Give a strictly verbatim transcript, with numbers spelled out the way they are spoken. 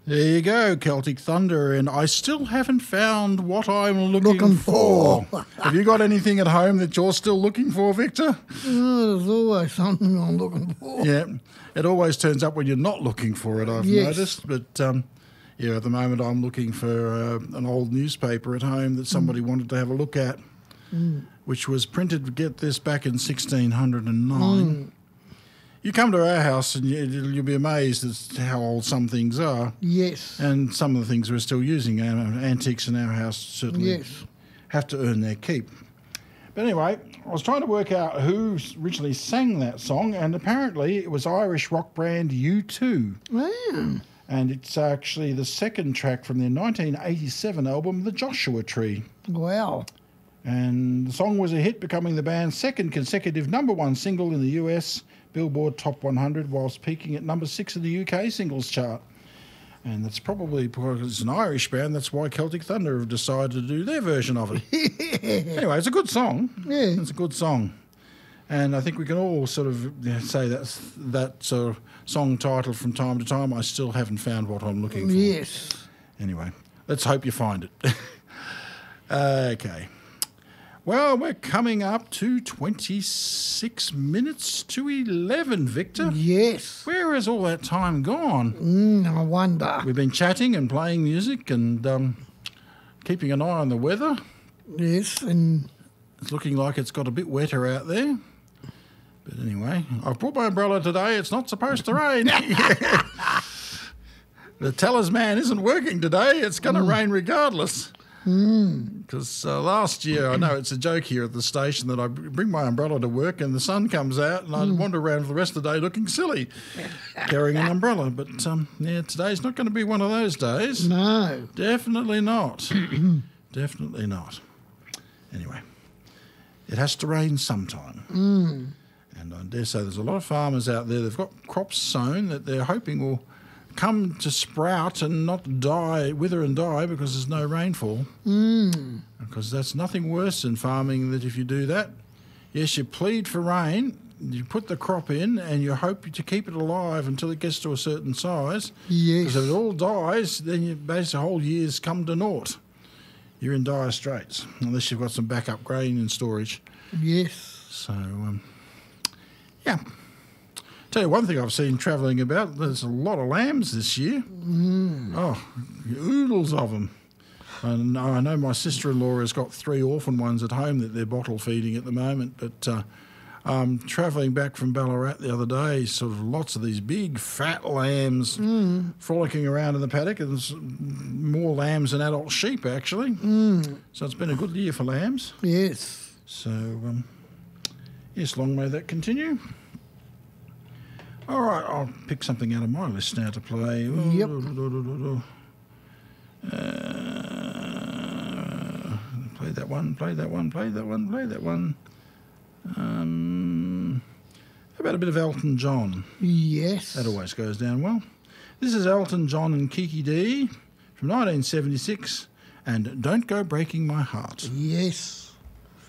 There you go, Celtic Thunder, and I still haven't found what I'm looking, Looking for. for. Have you got anything at home that you're still looking for, Victor? Oh, there's always something I'm looking for. Yeah, it always turns up when you're not looking for it, I've Yes. noticed. But, um, yeah, at the moment I'm looking for uh, an old newspaper at home that somebody mm. wanted to have a look at, mm. which was printed, get this, back in sixteen oh nine. Mm. You come to our house and you, you'll be amazed at how old some things are. Yes. And some of the things we're still using, uh, antiques in our house certainly yes. have to earn their keep. But anyway, I was trying to work out who originally sang that song, and apparently it was Irish rock band U two. Mm. And it's actually the second track from their nineteen eighty-seven album, The Joshua Tree. Wow. And the song was a hit, becoming the band's second consecutive number one single in the U S Billboard Top one hundred, whilst peaking at number six in the U K singles chart. And that's probably because it's an Irish band, that's why Celtic Thunder have decided to do their version of it. Anyway, it's a good song. Yeah. It's a good song. And I think we can all sort of say that's, that sort of song title from time to time. I still haven't found what I'm looking for. Yes. Anyway, let's hope you find it. Okay. Well, we're coming up to twenty-six minutes to eleven, Victor. Yes. Where has all that time gone? Mm, I wonder. We've been chatting and playing music and um, keeping an eye on the weather. Yes, and It's looking like it's got a bit wetter out there. But anyway, I've brought my umbrella today. It's not supposed to rain. The talisman isn't working today. It's going to mm. rain regardless. Because mm. uh, last year, I know it's a joke here at the station that I bring my umbrella to work and the sun comes out and I mm. wander around for the rest of the day looking silly, carrying an umbrella. But um, yeah, today's not going to be one of those days. No. Definitely not. Definitely not. Anyway, it has to rain sometime. Mm. And I dare say there's a lot of farmers out there, they've got crops sown that they're hoping will come to sprout and not die, wither and die because there's no rainfall. Mm. Because that's nothing worse in farming, that if you do that, yes, you plead for rain, you put the crop in and you hope to keep it alive until it gets to a certain size. Yes. Because if it all dies, then you, basically the whole year's come to naught. You're in dire straits, unless you've got some backup grain in storage. Yes. So, um, yeah. Tell you one thing I've seen travelling about, there's a lot of lambs this year. Mm. Oh, oodles of them. And I know my sister-in-law has got three orphan ones at home that they're bottle feeding at the moment, but uh, um, travelling back from Ballarat the other day, sort of lots of these big fat lambs mm. frolicking around in the paddock, and there's more lambs than adult sheep actually. Mm. So it's been a good year for lambs. Yes. So, um, yes, long may that continue. All right, I'll pick something out of my list now to play. Yep. Uh, play that one, play that one, play that one, play that one. Um, how about a bit of Elton John? Yes. That always goes down well. This is Elton John and Kiki Dee from nineteen seventy-six, and Don't Go Breaking My Heart. Yes.